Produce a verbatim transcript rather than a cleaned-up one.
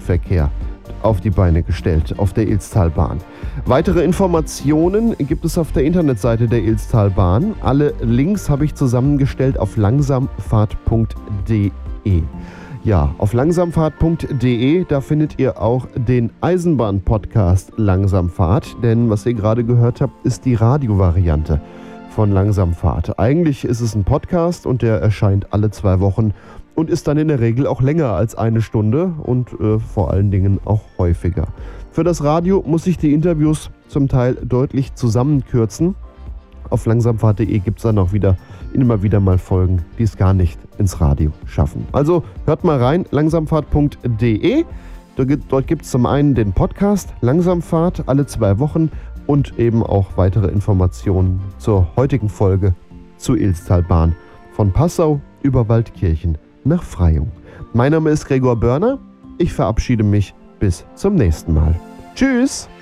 Fernverkehr auf die Beine gestellt auf der Ilztalbahn. Weitere Informationen gibt es auf der Internetseite der Ilztalbahn. Alle Links habe ich zusammengestellt auf langsamfahrt punkt de. Ja, auf langsamfahrt punkt de, da findet ihr auch den Eisenbahn-Podcast Langsamfahrt, denn was ihr gerade gehört habt, ist die Radiovariante von Langsamfahrt. Eigentlich ist es ein Podcast und der erscheint alle zwei Wochen und ist dann in der Regel auch länger als eine Stunde und äh, vor allen Dingen auch häufiger. Für das Radio muss ich die Interviews zum Teil deutlich zusammenkürzen. Auf langsamfahrt punkt de gibt es dann auch wieder immer wieder mal Folgen, die es gar nicht ins Radio schaffen. Also hört mal rein, langsamfahrt punkt de. Dort gibt es zum einen den Podcast Langsamfahrt alle zwei Wochen und eben auch weitere Informationen zur heutigen Folge zur Ilztalbahn von Passau über Waldkirchen nach Freyung. Mein Name ist Gregor Börner. Ich verabschiede mich bis zum nächsten Mal. Tschüss!